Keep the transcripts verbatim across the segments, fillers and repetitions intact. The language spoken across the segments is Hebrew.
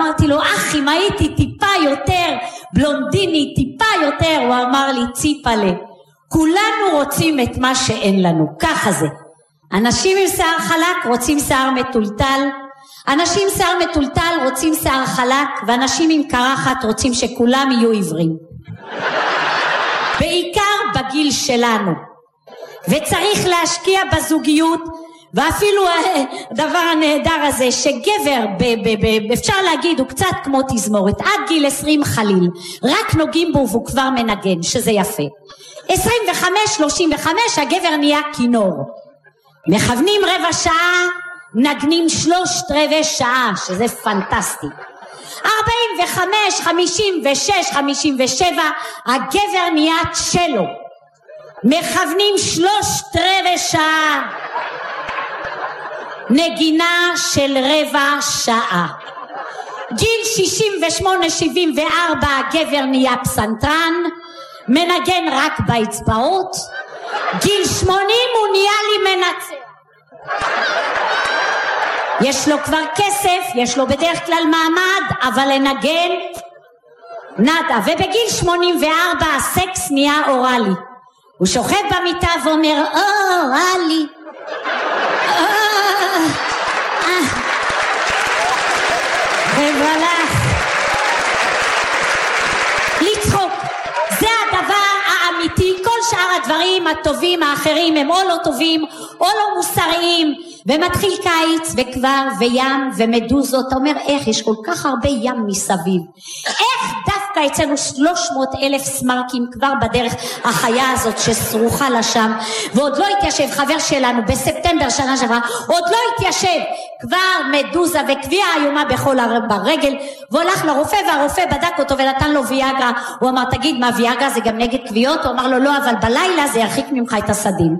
ואמרתי לו, אח, אם הייתי טיפה יותר בלונדיני, טיפה יותר, הוא אמר לי, ציפלה, כולנו רוצים את מה שאין לנו, ככה זה. אנשים עם שיער חלק רוצים שיער מטולטל, אנשים עם שיער מטולטל רוצים שיער חלק, ואנשים עם קרחת רוצים שכולם יהיו עיוורים. בעיקר בגיל שלנו. וצריך להשקיע בזוגיות, ואפילו הדבר הנהדר הזה שגבר ב, ב, ב, אפשר להגיד הוא קצת כמו תזמורת, עד גיל עשרים חליל רק נוגעים בו והוא כבר מנגן, שזה יפה. עשרים וחמש שלושים וחמש הגבר נהיה כינור, מכוונים רבע שעה, נגנים שלושת רבעי שעה, שזה פנטסטי. ארבעים וחמש חמישים ושש חמישים ושבע הגבר נהיה צ'לו, מכוונים שלושת רבעי שעה, נגינה של רבע שעה. גיל שישים ושמונה שבעים וארבע הגבר נהיה פסנתרן, מנגן רק באצבעות. גיל שמונים הוא נהיה לי מנצח, יש לו כבר כסף, יש לו בדרך כלל מעמד, אבל לנגן נדה. ובגיל שמונים וארבע הסקס נהיה אורלי, הוא שוכב במיטה ואומר אורלי ובלח. לצחוק זה הדבר האמיתי, כל שאר הדברים הטובים האחרים הם או לא טובים או לא מוסריים. ומתחיל קיץ וכבר וים ומדוזות, אתה אומר איך יש כל כך הרבה ים מסביב, איך דווקא אצלנו שלוש מאות אלף סמרקים כבר בדרך החיה הזאת שסרוחה לשם, ועוד לא התיישב. חבר שלנו בספטמבר שנה שעברה עוד לא התיישב, כבר מדוזה וקביעה איומה בכל הרגל, והולך לרופא והרופא בדק אותו ונתן לו ויאגרה. הוא אמר תגיד מה ויאגרה זה גם נגד קביעות? הוא אמר לו לא, אבל בלילה זה ירחיק ממך את הסדים.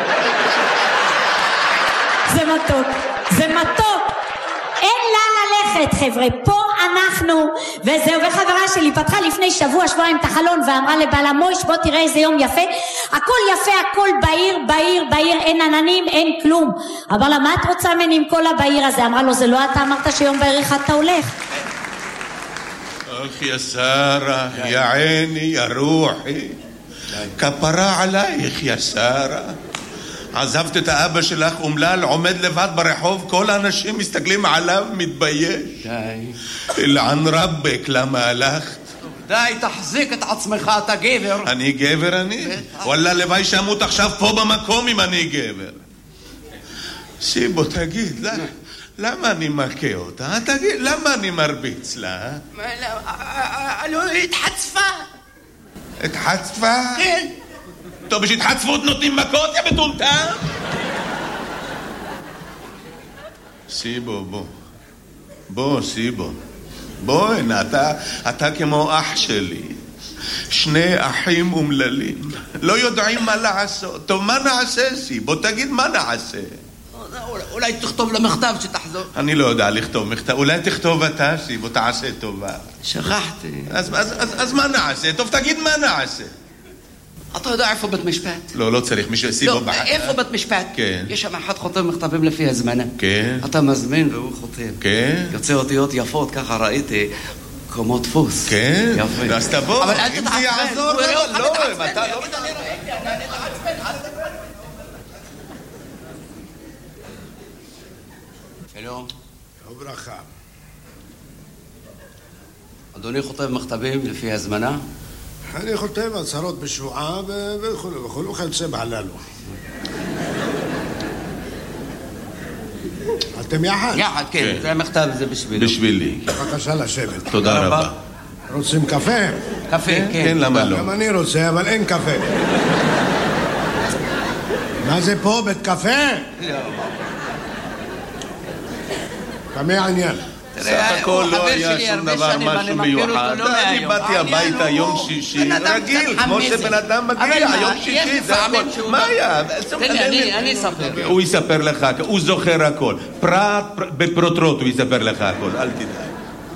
זה מתוק, זה מתוק, אין לה ללכת חבר'ה, פה אנחנו. וזהו, וחברה שלי פתחה לפני שבוע שבועיים את החלון ואמרה לבעלה מויש בוא תראה איזה יום יפה, הכל יפה, הכל בעיר, בעיר, בעיר, אין עננים, אין כלום. אמר לה מה את רוצה ממני עם כל הבעיר הזה? אמרה לו זה לא אתה אמרת שיום בעיר אחד אתה הולך. אך יא שרה, יא עיני, יא רוחי, כפרה עלייך יא שרה, עזבת את האבא שלך אומלל עומד לבד ברחוב, כל האנשים מסתכלים עליו מתבייש. די אלען רבק, למה הלכת? די תחזיק את עצמך, אתה גבר. אני גבר אני? וואלה לוואי שמות עכשיו פה במקום אם אני גבר. שיבו תגיד למה אני מכה אותה? תגיד למה אני מרביץ לה? לא, התחצפה. התחצפה? כן. טוב, בשהתחצפות נותנים מכות, יא מטומטם? סיבו, בוא. בוא, סיבו. בוא, הנה, אתה, אתה כמו אח שלי. שני אחים אומללים. לא יודעים מה לעשות. טוב, מה נעשה, סיבו? תגיד מה נעשה. אולי תכתוב למכתב שתחזור. אני לא יודע לכתוב מכתב. אולי תכתוב אתה, סיבו, תעשה טובה. שכחתי. אז, אז, אז, אז מה נעשה? טוב, תגיד מה נעשה. אתה יודע איפה בית משפט? לא, לא צריך, מישהו סיבו לא, בעד. איפה בית משפט? כן. יש שם אחד חותם מכתבים לפי הזמנה. כן. אתה מזמין והוא חותם. כן. יוצא אותיות יפות, ככה ראיתי, כמו דפוס. כן. יפה. אז תבוא, אבל אל אם תתעצבן. זה יעזור, הוא יראה אותך לא, מתעצבן. אם אתה לא... שלום. וברכה. אדוני חותם מכתבים לפי הזמנה? אני חותם הצהרות בשבועה וכו' וכו' וכיוצא בהללו. אתם יחד? יחד, כן. זה המכתב, זה בשבילי. בשבילי. בבקשה לשבת. תודה רבה. רוצים קפה? קפה, כן. כן, למה לא? גם אני רוצה, אבל אין קפה. מה זה פה? בית קפה? לא. כמה העניין? סך הכל לא היה שום דבר משהו מיוחד. אני באתי הביתה יום שישי רגיל, כמו שבן אדם מגיע יום שישי, זה הכל. מה היה? אני אספר. הוא יספר לך, הוא זוכר הכל. פרט בפרוטרוט הוא יספר לך הכל, אל תדאג.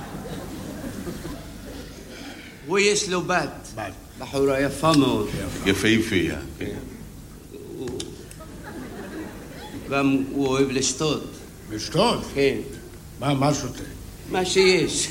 הוא יש לו בת. בחורה יפה מאוד. יפהפייה. גם הוא אוהב לשתות. לשתות? כן. מה, מה שותה? מה שיש.